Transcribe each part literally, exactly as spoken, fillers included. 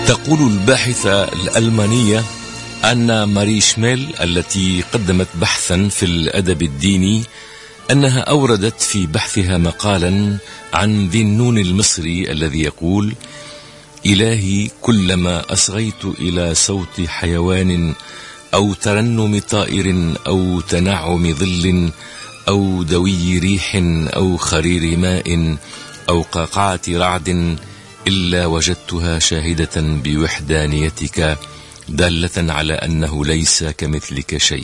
تقول الباحثة الألمانية أنا ماري شميل التي قدمت بحثا في الأدب الديني أنها أوردت في بحثها مقالا عن ذي النون المصري الذي يقول: إلهي كلما أصغيت إلى صوت حيوان أو ترنم طائر أو تنعم ظل أو دوي ريح أو خرير ماء أو قعقعة رعد إلا وجدتها شاهدة بوحدانيتك دالة على أنه ليس كمثلك شيء.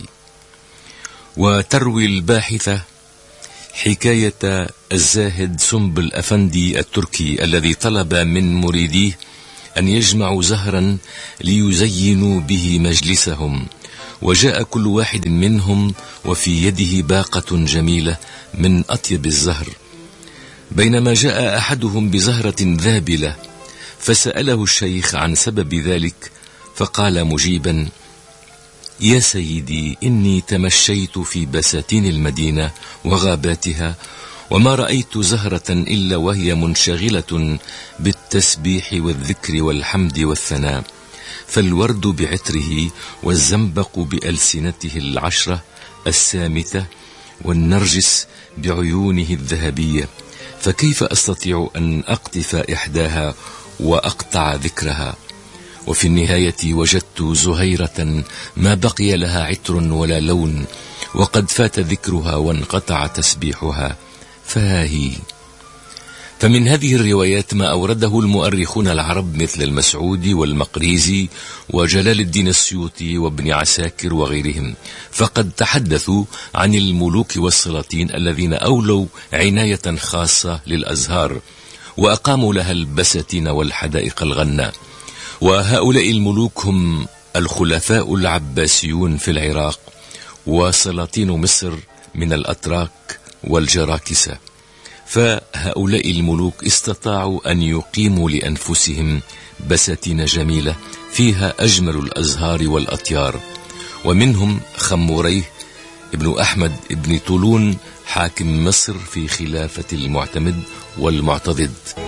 وتروي الباحثة حكاية الزاهد سنبل أفندي التركي الذي طلب من مريديه أن يجمعوا زهرا ليزينوا به مجلسهم، وجاء كل واحد منهم وفي يده باقة جميلة من أطيب الزهر، بينما جاء أحدهم بزهرة ذابلة، فسأله الشيخ عن سبب ذلك، فقال مجيبا: يا سيدي، إني تمشيت في بساتين المدينة وغاباتها وما رأيت زهرة إلا وهي منشغلة بالتسبيح والذكر والحمد والثناء، فالورد بعطره والزنبق بألسنته العشرة السامتة والنرجس بعيونه الذهبية، فكيف أستطيع أن أقطف إحداها وأقطع ذكرها؟ وفي النهاية وجدت زهيرة ما بقي لها عطر ولا لون، وقد فات ذكرها وانقطع تسبيحها، فها هي. فمن هذه الروايات ما أورده المؤرخون العرب مثل المسعودي والمقريزي وجلال الدين السيوطي وابن عساكر وغيرهم، فقد تحدثوا عن الملوك والسلاطين الذين أولوا عناية خاصة للأزهار وأقاموا لها البساتين والحدائق الغناء، وهؤلاء الملوك هم الخلفاء العباسيون في العراق، وسلاطين مصر من الأتراك والجراكسة. فهؤلاء الملوك استطاعوا أن يقيموا لأنفسهم بساتين جميلة فيها أجمل الأزهار والأطيار، ومنهم خموريه ابن أحمد ابن طولون حاكم مصر في خلافة المعتمد والمعتضد.